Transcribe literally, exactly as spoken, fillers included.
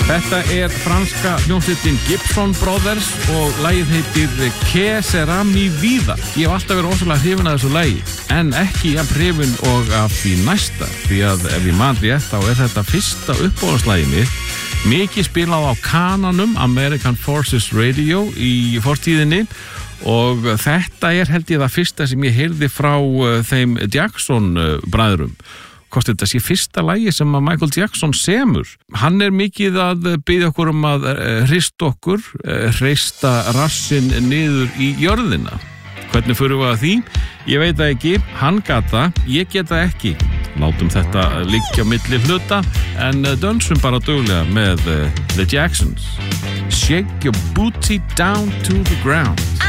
Þetta er franska hljómsveitin Gibson Brothers og lagið heitir Que sera mi vida. Ég hef alltaf verið ósvöldlega hrifin af þessu lagi, en ekki jafn hrifin og af því næsta, því að ef ég man rétt þá er þetta fyrsta uppáhaldslagið mitt, mikið spilað á kananum American Forces Radio í fortíðinni og þetta er held ég það fyrsta sem ég heyrði frá uh, þeim Jackson uh, bræðrum. Hvort þetta sé fyrsta lagi sem að Michael Jackson semur. Hann er mikið að biðja okkur um að hrista okkur, hrista rassinn niður í jörðina. Hvernig förum við að því? Ég veit það ekki, hann gat það, ég get það ekki. Látum þetta liggja milli hluta, en dönsum bara duglega með The Jacksons. Shake your booty down to the ground.